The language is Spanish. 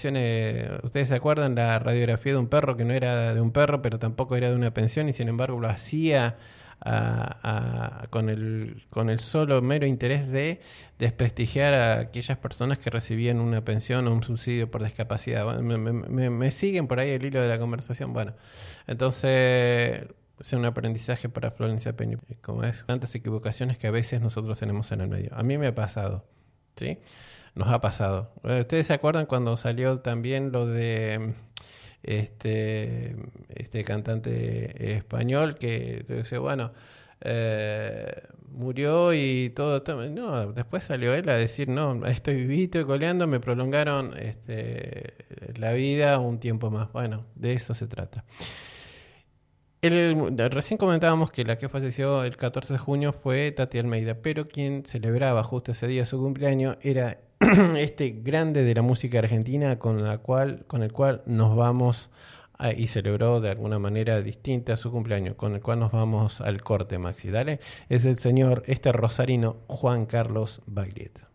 pensiones. ¿Ustedes se acuerdan la radiografía de un perro que no era de un perro, pero tampoco era de una pensión y sin embargo lo hacía con el solo mero interés de desprestigiar a aquellas personas que recibían una pensión o un subsidio por discapacidad? Bueno, me siguen por ahí el hilo de la conversación. Bueno, entonces es un aprendizaje para Florencia Peña, como es, tantas equivocaciones que a veces nosotros tenemos en el medio. A mí me ha pasado, ¿sí? Nos ha pasado. ¿Ustedes se acuerdan cuando salió también lo de este cantante español que decía, bueno, murió y todo? No, después salió él a decir, no, estoy vivito y coleando, me prolongaron la vida un tiempo más. Bueno, de eso se trata. Recién comentábamos que la que falleció el 14 de junio fue Tati Almeida, pero quien celebraba justo ese día su cumpleaños era este grande de la música argentina con el cual nos vamos y celebró de alguna manera distinta su cumpleaños, con el cual nos vamos al corte, Maxi. Dale, es el señor rosarino Juan Carlos Baglietto.